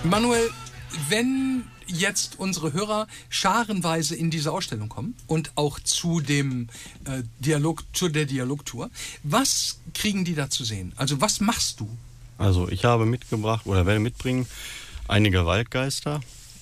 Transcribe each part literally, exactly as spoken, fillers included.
Manuel, wenn jetzt unsere Hörer scharenweise in diese Ausstellung kommen und auch zu dem äh, Dialog, zu der Dialogtour, was kriegen die da zu sehen? Also was machst du? Also ich habe mitgebracht oder werde mitbringen einige Waldgeister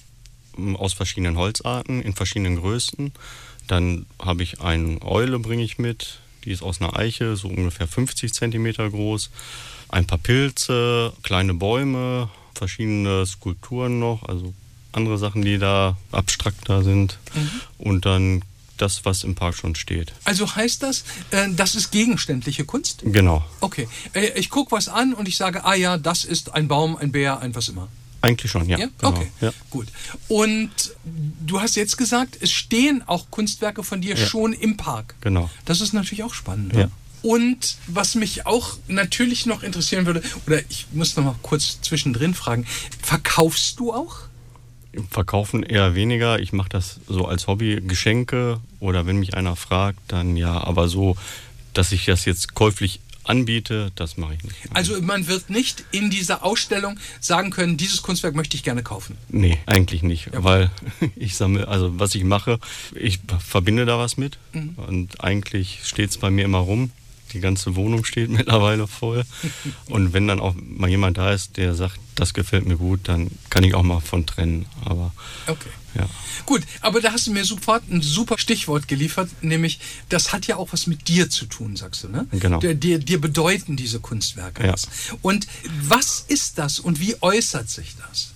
aus verschiedenen Holzarten, in verschiedenen Größen. Dann habe ich eine Eule, bringe ich mit, die ist aus einer Eiche, so ungefähr fünfzig Zentimeter groß. Ein paar Pilze, kleine Bäume, verschiedene Skulpturen noch, also andere Sachen, die da abstrakter sind. Mhm. Und dann das, was im Park schon steht. Also heißt das, äh, das ist gegenständliche Kunst? Genau. Okay, äh, ich gucke was an und ich sage, ah ja, das ist ein Baum, ein Bär, ein was immer. Eigentlich schon, ja. Ja? Genau. Okay, ja. Gut. Und du hast jetzt gesagt, es stehen auch Kunstwerke von dir ja. schon im Park. Genau. Das ist natürlich auch spannend. Ja. Ne? Und was mich auch natürlich noch interessieren würde, oder ich muss noch mal kurz zwischendrin fragen, verkaufst du auch? Verkaufen eher weniger. Ich mache das so als Hobby, Geschenke oder wenn mich einer fragt, dann ja. Aber so, dass ich das jetzt käuflich anbiete, das mache ich nicht. Also man wird nicht in dieser Ausstellung sagen können, dieses Kunstwerk möchte ich gerne kaufen? Nee, eigentlich nicht, ja. Weil ich sammle, also was ich mache, ich verbinde da was mit mhm. und eigentlich steht es bei mir immer rum. Die ganze Wohnung steht mittlerweile voll. Und wenn dann auch mal jemand da ist, der sagt, das gefällt mir gut, dann kann ich auch mal von trennen. Aber okay. Ja. Gut, aber da hast du mir sofort ein super Stichwort geliefert, nämlich das hat ja auch was mit dir zu tun, sagst du, ne? Genau. Dir, dir, dir bedeuten diese Kunstwerke ja. was. Und was ist das und wie äußert sich das?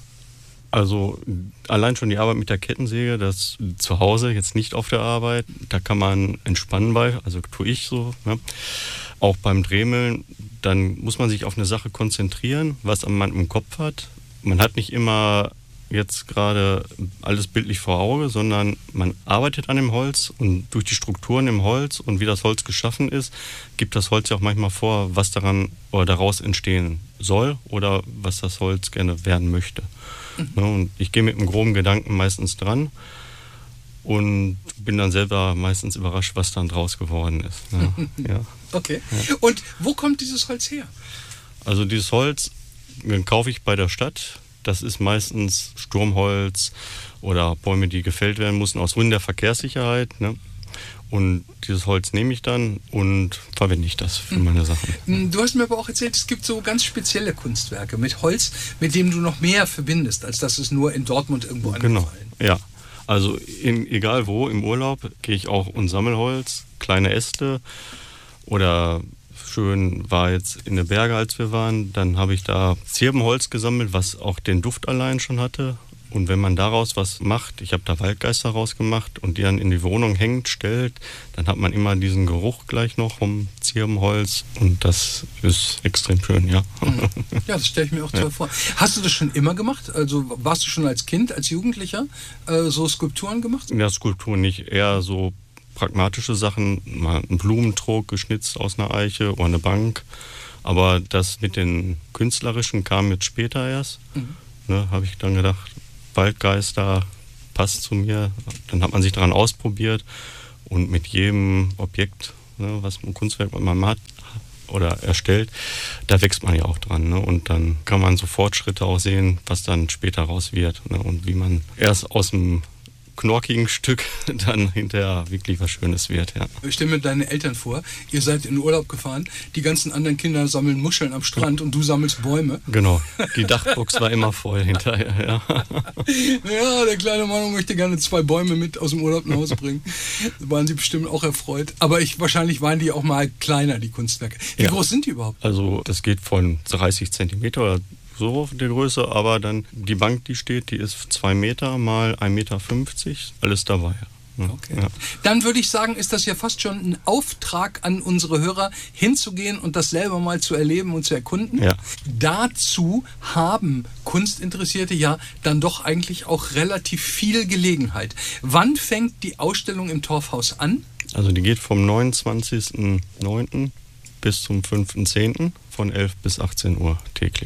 Also allein schon die Arbeit mit der Kettensäge, das zu Hause, jetzt nicht auf der Arbeit, da kann man entspannen bei, also tue ich so. Ne? Auch beim Dremeln, dann muss man sich auf eine Sache konzentrieren, was man im Kopf hat. Man hat nicht immer jetzt gerade alles bildlich vor Auge, sondern man arbeitet an dem Holz und durch die Strukturen im Holz und wie das Holz geschaffen ist, gibt das Holz ja auch manchmal vor, was daran oder daraus entstehen soll oder was das Holz gerne werden möchte. Mhm. Und ich gehe mit einem groben Gedanken meistens dran und bin dann selber meistens überrascht, was dann draus geworden ist. Ja. Ja. Okay. Ja. Und wo kommt dieses Holz her? Also dieses Holz kaufe ich bei der Stadt. Das ist meistens Sturmholz oder Bäume, die gefällt werden mussten aus Gründen der Verkehrssicherheit. Ne? Und dieses Holz nehme ich dann und verwende ich das für meine Sachen. Du hast mir aber auch erzählt, es gibt so ganz spezielle Kunstwerke mit Holz, mit dem du noch mehr verbindest, als dass es nur in Dortmund irgendwo genau. angefallen. Ja, also in, egal wo, im Urlaub gehe ich auch und sammle Holz, kleine Äste oder schön war jetzt in den Bergen, als wir waren, dann habe ich da Zirbenholz gesammelt, was auch den Duft allein schon hatte. Und wenn man daraus was macht, ich habe da Waldgeister rausgemacht und die dann in die Wohnung hängt, stellt, dann hat man immer diesen Geruch gleich noch vom Zirbenholz und das ist extrem schön, ja. Ja, das stelle ich mir auch toll ja. vor. Hast du das schon immer gemacht? Also warst du schon als Kind, als Jugendlicher äh, so Skulpturen gemacht? Ja, Skulpturen nicht, eher so pragmatische Sachen, mal einen Blumentrog geschnitzt aus einer Eiche oder eine Bank. Aber das mit den künstlerischen kam jetzt später erst. Mhm. Ne, habe ich dann gedacht, Waldgeister passt zu mir. Dann hat man sich daran ausprobiert und mit jedem Objekt, ne, was ein Kunstwerk man hat oder erstellt, da wächst man ja auch dran. Ne? Und dann kann man so Fortschritte auch sehen, was dann später raus wird. Ne? Und wie man erst aus dem knorkigen Stück dann hinterher wirklich was Schönes wird, ja. Ich stelle mir deine Eltern vor, ihr seid in Urlaub gefahren, die ganzen anderen Kinder sammeln Muscheln am Strand und du sammelst Bäume. Genau, die Dachbox war immer voll hinterher, ja. Ja, der kleine Mann möchte gerne zwei Bäume mit aus dem Urlaub nach Hause bringen. Da waren sie bestimmt auch erfreut. Aber ich, wahrscheinlich waren die auch mal kleiner, die Kunstwerke. Wie ja. groß sind die überhaupt? Also das geht von dreißig Zentimeter oder so auf der Größe, aber dann die Bank, die steht, die ist zwei Meter mal ein Meter fünfzig, alles dabei. Ja. Okay. Ja. Dann würde ich sagen, ist das ja fast schon ein Auftrag an unsere Hörer, hinzugehen und das selber mal zu erleben und zu erkunden. Ja. Dazu haben Kunstinteressierte ja dann doch eigentlich auch relativ viel Gelegenheit. Wann fängt die Ausstellung im Torfhaus an? Also die geht vom neunundzwanzigsten neunten bis zum fünften zehnten von elf bis achtzehn Uhr täglich.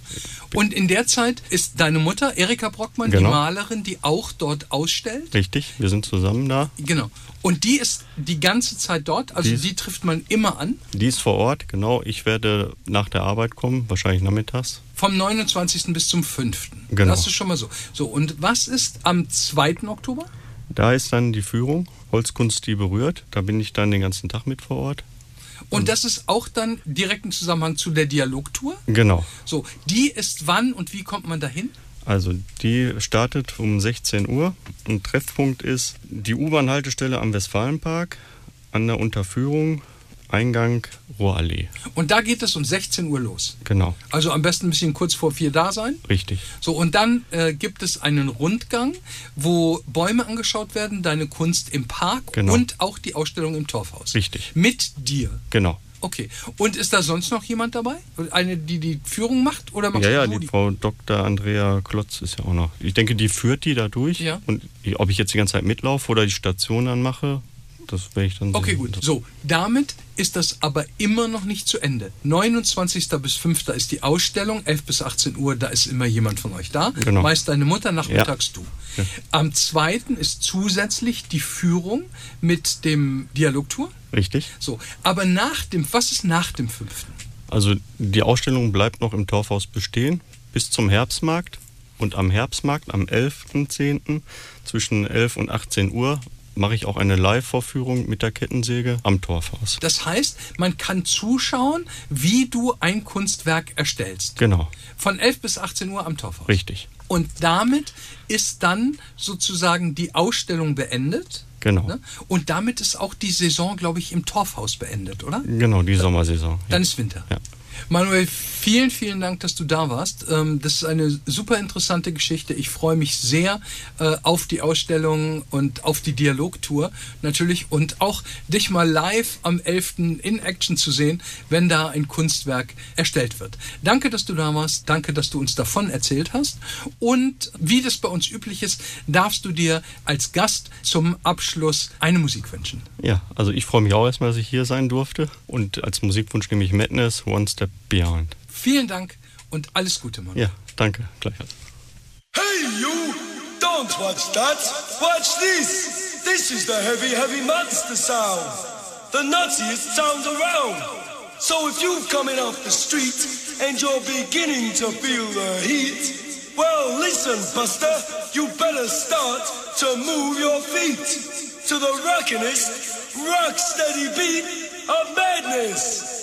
Und in der Zeit ist deine Mutter, Erika Brockmann, genau. die Malerin, die auch dort ausstellt. Richtig, wir sind zusammen da. Genau. Und die ist die ganze Zeit dort, also die, die trifft man immer an? Die ist vor Ort, genau. Ich werde nach der Arbeit kommen, wahrscheinlich nachmittags. Vom neunundzwanzigsten bis zum fünften Genau. Das ist schon mal so. So, und was ist am zweiten Oktober? Da ist dann die Führung, Holzkunst, die berührt. Da bin ich dann den ganzen Tag mit vor Ort. Und das ist auch dann direkt im Zusammenhang zu der Dialogtour? Genau. So, die ist wann und wie kommt man dahin? Also die startet um sechzehn Uhr. Ein Treffpunkt ist die U-Bahn-Haltestelle am Westfalenpark an der Unterführung, Eingang Rohrallee. Und da geht es um sechzehn Uhr los? Genau. Also am besten ein bisschen kurz vor vier da sein? Richtig. So, und dann äh, gibt es einen Rundgang, wo Bäume angeschaut werden, deine Kunst im Park genau. und auch die Ausstellung im Torfhaus. Richtig. Mit dir? Genau. Okay. Und ist da sonst noch jemand dabei? Eine, die die Führung macht? Oder machst ja, ja, du die, die Frau Doktor Andrea Klotz ist ja auch noch. Ich denke, die führt die da durch. Ja. Und ob ich jetzt die ganze Zeit mitlaufe oder die Station dann mache, das werde ich dann Okay, sehen. gut. So, damit ist das aber immer noch nicht zu Ende. neunundzwanzigsten bis fünften ist die Ausstellung, elf bis achtzehn Uhr, da ist immer jemand von euch da. Genau. Meist deine Mutter, nachmittags ja. du. Ja. Am zweiten ist zusätzlich die Führung mit dem Dialogtour. Richtig. So, aber nach dem, was ist nach dem fünften? Also die Ausstellung bleibt noch im Torfhaus bestehen bis zum Herbstmarkt. Und am Herbstmarkt, am elften zehnten zwischen elf und achtzehn Uhr, mache ich auch eine Live-Vorführung mit der Kettensäge am Torfhaus. Das heißt, man kann zuschauen, wie du ein Kunstwerk erstellst. Genau. Von elf bis achtzehn Uhr am Torfhaus. Richtig. Und damit ist dann sozusagen die Ausstellung beendet. Genau. Ne? Und damit ist auch die Saison, glaube ich, im Torfhaus beendet, oder? Genau, die Sommersaison. Dann ja. ist Winter. Ja. Manuel, vielen, vielen Dank, dass du da warst. Ähm, das ist eine super interessante Geschichte. Ich freue mich sehr äh, auf die Ausstellung und auf die Dialogtour natürlich und auch dich mal live am elften in Action zu sehen, wenn da ein Kunstwerk erstellt wird. Danke, dass du da warst. Danke, dass du uns davon erzählt hast. Und wie das bei uns üblich ist, darfst du dir als Gast zum Abschluss eine Musik wünschen. Ja, also ich freue mich auch erstmal, dass ich hier sein durfte. Und als Musikwunsch nehme ich Madness, One Step Beyond. Vielen Dank und alles Gute, Mann. Ja, danke. Gleichfalls. Hey you! Don't watch that! Watch this! This is the heavy, heavy monster sound! The nuttiest sound around! So if you're coming off the street and you're beginning to feel the heat, well listen, Buster, you better start to move your feet to the rockinest, rock steady beat of madness!